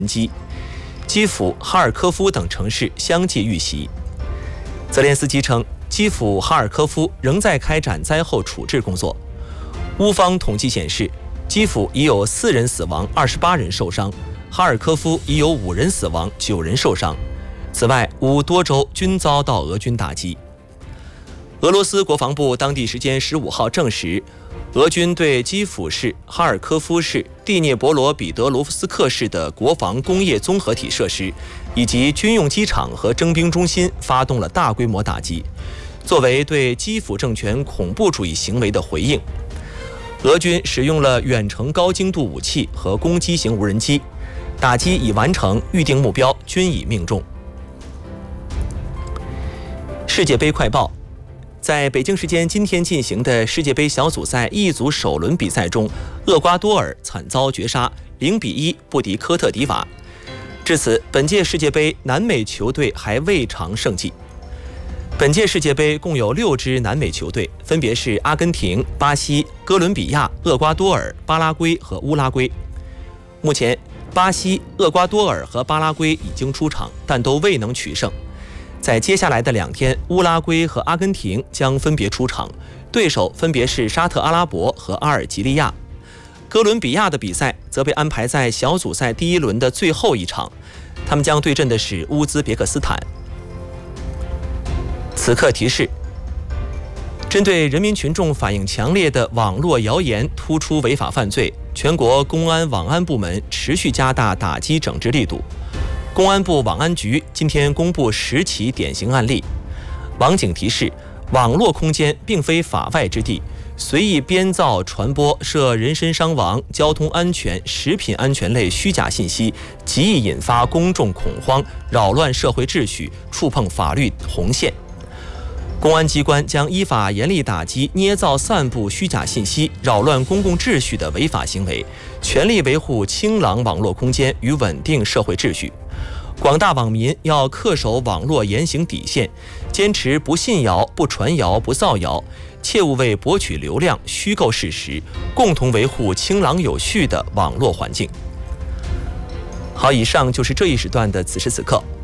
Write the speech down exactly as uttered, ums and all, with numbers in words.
机，基辅、哈尔科夫等城市相继遇袭。泽连斯基称，基辅、哈尔科夫仍在开展灾后处置工作。乌方统计显示，基辅已有四人死亡，二十八人受伤；哈尔科夫已有五人死亡，九人受伤。此外，乌多州均遭到俄军打击。俄罗斯国防部当地时间十五号证实，俄军对基辅市、哈尔科夫市、蒂涅博罗彼得罗夫斯克市的国防工业综合体设施以及军用机场和征兵中心发动了大规模打击，作为对基辅政权恐怖主义行为的回应。俄军使用了远程高精度武器和攻击型无人机，打击已完成，预定目标均已命中。世界杯快报。在北京时间今天进行的世界杯小组赛 E 组首轮比赛中，厄瓜多尔惨遭绝杀，零比一不敌科特迪瓦。至此，本届世界杯南美球队还未尝胜绩。本届世界杯共有六支南美球队，分别是阿根廷、巴西、哥伦比亚、厄瓜多尔、巴拉圭和乌拉圭。目前，巴西、厄瓜多尔和巴拉圭已经出场，但都未能取胜。在接下来的两天，乌拉圭和阿根廷将分别出场，对手分别是沙特阿拉伯和阿尔及利亚。哥伦比亚的比赛则被安排在小组赛第一轮的最后一场，他们将对阵的是乌兹别克斯坦。此刻提示：针对人民群众反应强烈的网络谣言突出违法犯罪，全国公安网安部门持续加大打击整治力度。公安部网安局今天公布十起典型案例。网警提示，网络空间并非法外之地，随意编造传播涉人身伤亡、交通安全、食品安全类虚假信息，极易引发公众恐慌，扰乱社会秩序，触碰法律红线。公安机关将依法严厉打击捏造、散布虚假信息、扰乱公共秩序的违法行为，全力维护清朗网络空间与稳定社会秩序。广大网民要恪守网络言行底线，坚持不信谣、不传谣、不造谣，切勿为博取流量虚构事实，共同维护清朗有序的网络环境。好，以上就是这一时段的此时此刻。